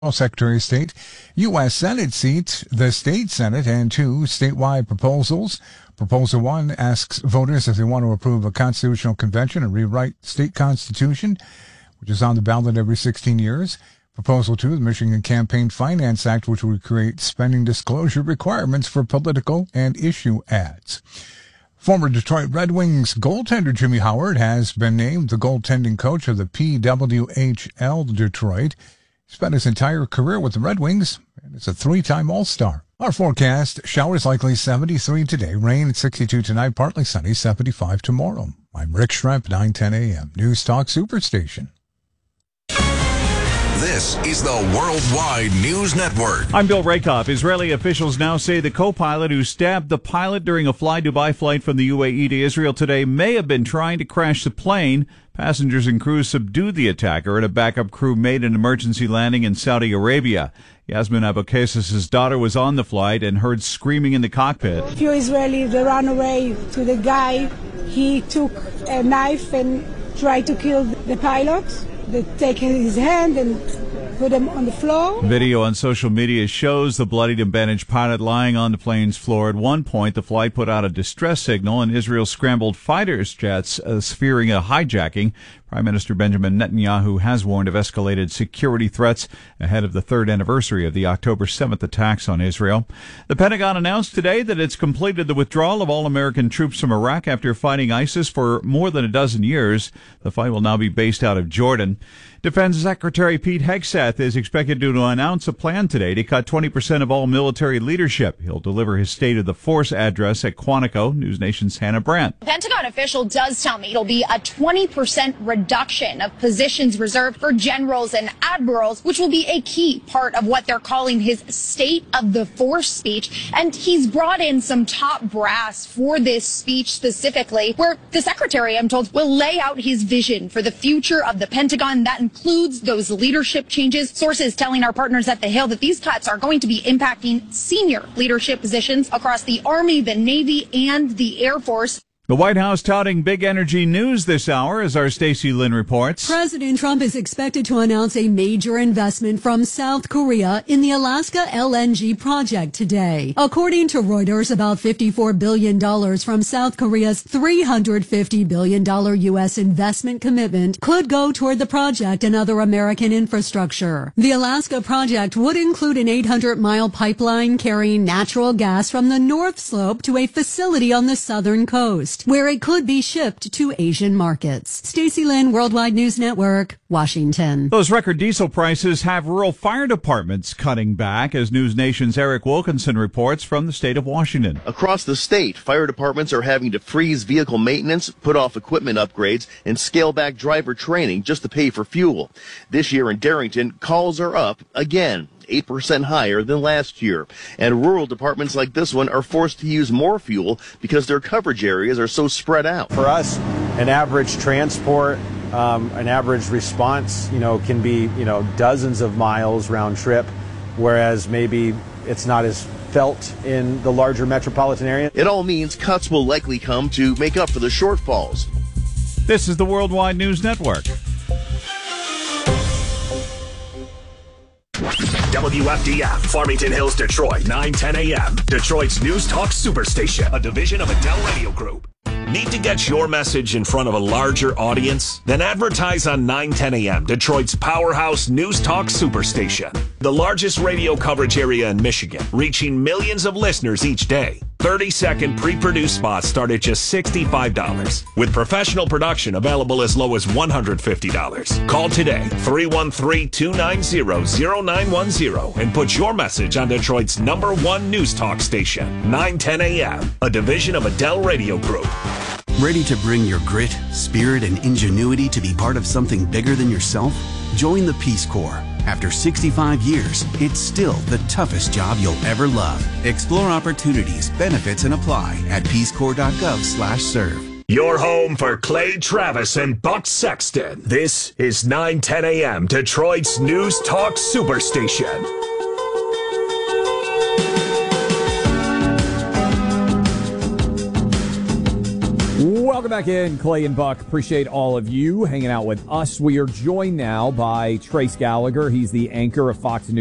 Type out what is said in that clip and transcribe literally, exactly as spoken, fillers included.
Secretary of State, U S Senate seat, the state Senate, and two statewide proposals. Proposal one asks voters if they want to approve a constitutional convention and rewrite state constitution, which is on the ballot every sixteen years. Proposal two, the Michigan Campaign Finance Act, which would create spending disclosure requirements for political and issue ads. Former Detroit Red Wings goaltender Jimmy Howard has been named the goaltending coach of the P W H L Detroit. He spent his entire career with the Red Wings and is a three-time All-Star. Our forecast, showers likely seventy-three today, rain at sixty-two tonight, partly sunny, seventy-five tomorrow. I'm Rick Schremp, nine ten a.m. News Talk Superstation. This is the Worldwide News Network. I'm Bill Rakoff. Israeli officials now say the co-pilot who stabbed the pilot during a fly-Dubai flight from the U A E to Israel today may have been trying to crash the plane. Passengers and crew subdued the attacker, and a backup crew made an emergency landing in Saudi Arabia. Yasmin Abukaisis' daughter was on the flight and heard screaming in the cockpit. A few Israelis, they ran away to the guy. He took a knife and tried to kill the pilot. They take his hand and put him on the floor. Video on social media shows the bloodied and bandaged pilot lying on the plane's floor. At one point, the flight put out a distress signal, and Israel scrambled fighter jets, uh, fearing a hijacking. Prime Minister Benjamin Netanyahu has warned of escalated security threats ahead of the third anniversary of the October seventh attacks on Israel. The Pentagon announced today that it's completed the withdrawal of all American troops from Iraq after fighting ISIS for more than a dozen years. The fight will now be based out of Jordan. Defense Secretary Pete Hegseth is expected to announce a plan today to cut twenty percent of all military leadership. He'll deliver his State of the Force address at Quantico. News Nation's Hannah Brandt. Pentagon official does tell me it'll be a twenty percent reduction of positions reserved for generals and admirals, which will be a key part of what they're calling his State of the Force speech. And he's brought in some top brass for this speech specifically, where the secretary, I'm told, will lay out his vision for the future of the Pentagon. That includes those leadership changes. Sources telling our partners at The Hill that these cuts are going to be impacting senior leadership positions across the Army, the Navy, and the Air Force. The White House touting big energy news this hour, as our Stacey Lynn reports. President Trump is expected to announce a major investment from South Korea in the Alaska L N G project today. According to Reuters, about fifty-four billion dollars from South Korea's three hundred fifty billion dollars U S investment commitment could go toward the project and other American infrastructure. The Alaska project would include an eight hundred mile pipeline carrying natural gas from the North Slope to a facility on the southern coast, where it could be shipped to Asian markets. Stacey Lynn, Worldwide News Network, Washington. Those record diesel prices have rural fire departments cutting back, as News Nation's Eric Wilkinson reports from the state of Washington. Across the state, fire departments are having to freeze vehicle maintenance, put off equipment upgrades, and scale back driver training just to pay for fuel. This year in Darrington, calls are up again, eight percent higher than last year. And rural departments like this one are forced to use more fuel because their coverage areas are so spread out. For us, an average transport, um, an average response, you know, can be, you know, dozens of miles round trip, whereas maybe it's not as felt in the larger metropolitan area. It all means cuts will likely come to make up for the shortfalls. This is the Worldwide News Network. W F D F, Farmington Hills, Detroit, nine ten a.m. Detroit's News Talk Superstation, a division of Adele Radio Group. Need to get your message in front of a larger audience? Then advertise on nine ten a.m., Detroit's powerhouse News Talk Superstation. The largest radio coverage area in Michigan, reaching millions of listeners each day. thirty-second pre-produced spots start at just sixty-five dollars, with professional production available as low as one hundred fifty dollars. Call today, three one three, two nine zero, zero nine one zero, and put your message on Detroit's number one News Talk station, nine ten a.m., a division of Adele Radio Group. Ready to bring your grit, spirit, and ingenuity to be part of something bigger than yourself? Join the Peace Corps. After sixty-five years, it's still the toughest job you'll ever love. Explore opportunities, benefits, and apply at peace corps dot gov slash serve. Your home for Clay Travis and Buck Sexton. This is nine ten a.m. Detroit's News Talk Superstation. Welcome Welcome back in, Clay and Buck. Appreciate all of you hanging out with us. We are joined now by Trace Gallagher. He's the anchor of Fox News.